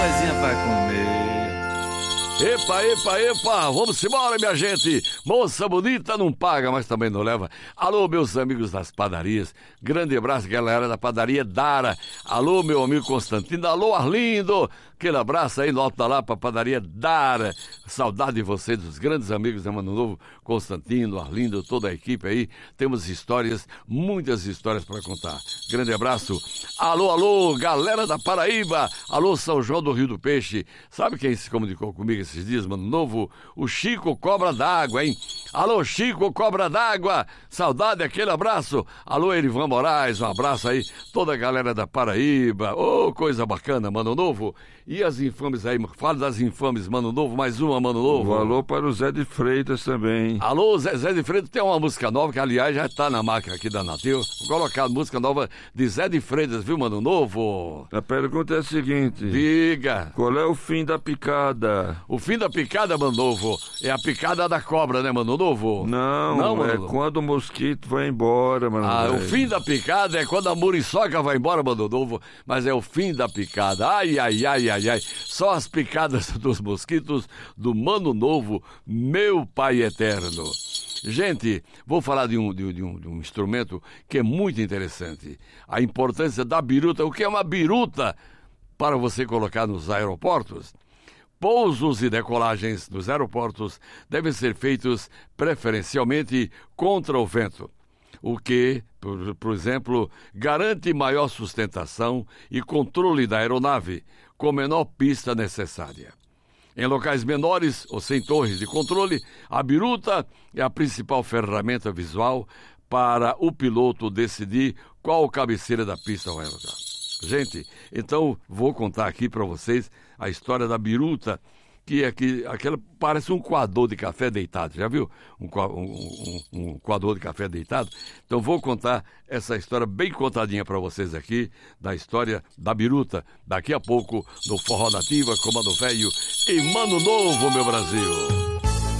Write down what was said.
Coisinha pra comer. Epa, epa, epa, vamos embora, minha gente. Moça bonita não paga, mas também não leva. Alô, meus amigos das padarias. Grande abraço, galera da padaria Dara. Alô, meu amigo Constantino. Alô, Arlindo. Aquele abraço aí no Alto da Lapa, padaria Dara. Saudade de vocês, dos grandes amigos da Mano Novo, Constantino, Arlindo, toda a equipe aí. Temos histórias, muitas histórias para contar. Grande abraço. Alô, alô, galera da Paraíba. Alô, São João do Rio do Peixe. Sabe quem se comunicou comigo esses dias, Mano Novo? O Chico Cobra d'Água, hein? Alô, Chico Cobra d'Água. Saudade, aquele abraço. Alô, Erivan Moraes, um abraço aí. Toda a galera da Paraíba. Ô, coisa bacana, Mano Novo. E as infames aí, fala das infames, Mano Novo, mais uma, Mano Novo. Um alô para o Zé de Freitas também. Alô, Zé de Freitas, tem uma música nova, que aliás já tá na máquina aqui da Natil. Vou colocar a música nova de Zé de Freitas, viu, Mano Novo? A pergunta é a seguinte. Diga. Qual é o fim da picada? O fim da picada, Mano Novo, é a picada da cobra, né, Mano Novo? Não, Mano é Novo. Quando o mosquito vai embora, mano. O fim da picada é quando a muriçoca vai embora, Mano Novo, mas é o fim da picada. Ai, ai, ai, ai, ai. Só as picadas dos mosquitos do Mano Novo, meu Pai Eterno. Gente, vou falar de um instrumento que é muito interessante. A importância da biruta. O que é uma biruta para você colocar nos aeroportos? Pousos e decolagens nos aeroportos devem ser feitos preferencialmente contra o vento, o que, por exemplo, garante maior sustentação e controle da aeronave, com menor pista necessária. Em locais menores ou sem torres de controle, a biruta é a principal ferramenta visual para o piloto decidir qual cabeceira da pista vai usar. Gente, então vou contar aqui para vocês a história da biruta, que é aquela parece um coador de café deitado, já viu? Um coador de café deitado. Então vou contar essa história bem contadinha para vocês aqui, da história da biruta, daqui a pouco no Forró Nativa, Comando Velho e Mano Novo, meu Brasil.